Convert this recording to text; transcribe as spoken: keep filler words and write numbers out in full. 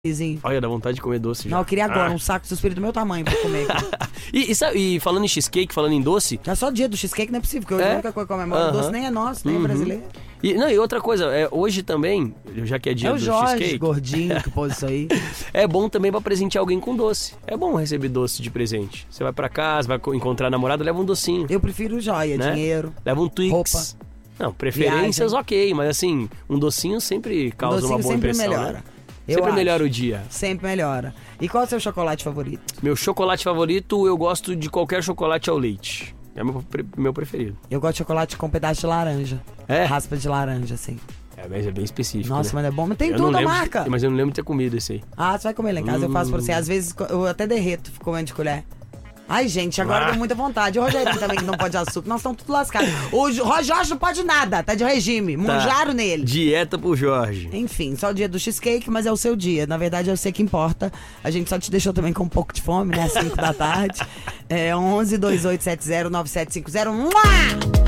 Olha, dá vontade de comer doce já. Não, eu queria agora ah. um saco de suspiro do meu tamanho pra comer. e, e, sabe, e falando em cheesecake, falando em doce... Já só o dia do cheesecake não é possível, porque hoje é? a única coisa que eu comemoro uh-huh. doce nem é nosso, nem uhum. é brasileiro. E, não, e outra coisa, é, hoje também, já que é dia é o do Jorge, cheesecake... gordinho que pôs isso aí. É bom também pra presentear alguém com doce. É bom receber doce de presente. Você vai pra casa, vai encontrar a namorada, leva um docinho. Eu prefiro joia, né? dinheiro, leva um Twix. roupa. Não, preferências viagem. Ok, mas assim, um docinho sempre causa um docinho uma boa sempre impressão, melhora. né? Eu Sempre acho. melhora o dia. Sempre melhora. E qual é o seu chocolate favorito? Meu chocolate favorito, eu gosto de qualquer chocolate ao leite. É meu, meu preferido. Eu gosto de chocolate com pedaço de laranja. É? Raspa de laranja, assim. É, mas é bem específico. Nossa, né? mas é bom. Mas tem eu tudo a lembro, marca. Mas eu não lembro de ter comido esse aí. Ah, você vai comer lá em casa, hum. eu faço pra você. Às vezes eu até derreto comendo de colher. Ai, gente, agora ah. deu muita vontade. O Rogerinho também, que não pode açúcar. Nós estamos tudo lascados. O Jorge não pode nada, tá de regime. Tá. Munjaram nele. Dieta pro Jorge. Enfim, só o dia do cheesecake, mas é o seu dia. Na verdade, é você que importa. A gente só te deixou também com um pouco de fome, né? Às cinco da tarde. É onze, dois oito sete zero, nove sete cinco zero. Mua!